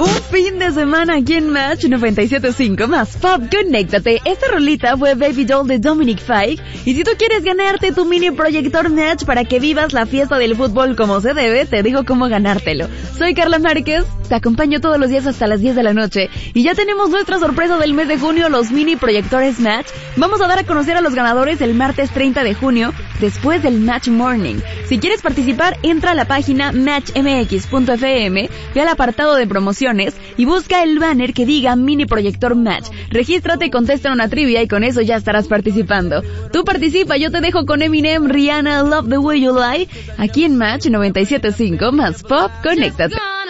Un fin de semana aquí en Match 97.5 más Pop. Conéctate. Esta rolita fue Baby Doll de Dominic Fike. Y si tú quieres ganarte tu mini proyector Match para que vivas la fiesta del fútbol como se debe, te digo cómo ganártelo. Soy Carla Márquez, te acompaño todos los días hasta las 10 de la noche. Y ya tenemos nuestra sorpresa del mes de junio, los mini proyectores Match. Vamos a dar a conocer a los ganadores el martes 30 de junio, después del Match Morning. Si quieres participar, entra a la página matchmx.fm, ve al apartado de promociones y busca el banner que diga mini proyector Match. Regístrate, contesta una trivia y con eso ya estarás participando. Tú participa, yo te dejo con Eminem, Rihanna, Love the Way You Lie, aquí en Match 97.5 más Pop. Conéctate.